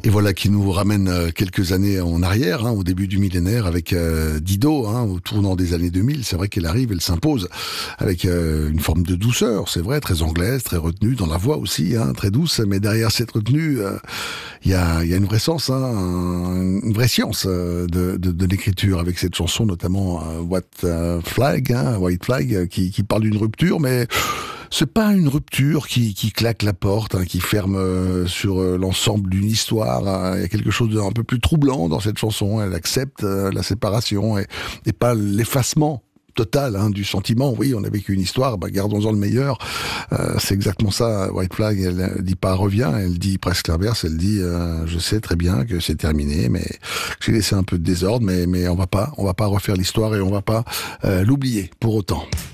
Et voilà qui nous ramène quelques années en arrière, au début du millénaire, avec Dido, au tournant des années 2000. C'est vrai qu'elle arrive, elle s'impose avec une forme de douceur, c'est vrai, très anglaise, très retenue, dans la voix aussi, très douce. Mais derrière cette retenue, il y a une vraie sens, une vraie science de l'écriture, avec cette chanson notamment White Flag, qui parle d'une rupture, mais c'est pas une rupture qui claque la porte, qui ferme sur l'ensemble d'une histoire. Il y a quelque chose d'un peu plus troublant dans cette chanson. Elle accepte la séparation et pas l'effacement total du sentiment. Oui, on a vécu une histoire, gardons-en le meilleur. C'est exactement ça. White Flag, elle dit pas reviens, elle dit presque l'inverse. Elle dit je sais très bien que c'est terminé, mais j'ai laissé un peu de désordre, mais on va pas refaire l'histoire et on va pas l'oublier pour autant.